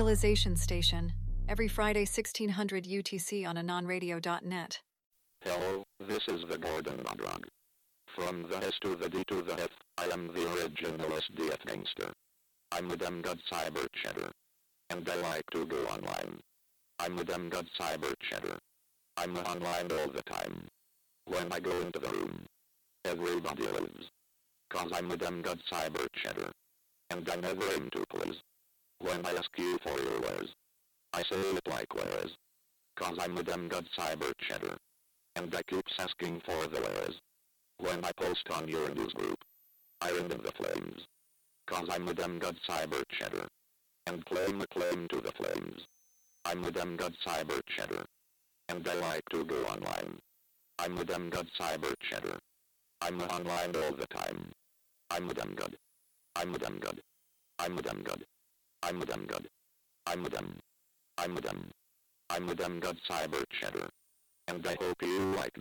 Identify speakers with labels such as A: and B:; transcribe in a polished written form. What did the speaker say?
A: Realization Station, every Friday 1600 UTC on anonradio.net.
B: Hello, this is the Gordon Modrog. From the S to the D to the F, I am the original SDF gangster. I'm the Dem God Cyber Cheddar. And I like to go online. I'm the Dem God Cyber Cheddar. I'm online all the time. When I go into the room, everybody lives. Cause I'm the Dem God Cyber Cheddar. And I never aim to please. When I ask you for your wares, I say it like wares. Cause I'm the Dem God Cyber Cheddar. And I keeps asking for the wares. When I post on your news group, I ring in the flames. Cause I'm the Dem God Cyber Cheddar. And claim a claim to the flames. I'm the Dem God Cyber Cheddar. And I like to go online. I'm the Dem God Cyber Cheddar. I'm online all the time. I'm the Dem God. I'm the Dem God. I'm the Dem God. I'm the Dem God. I'm the Dem. I'm the Dem. I'm the Dem God Cyber Cheddar. And I hope you like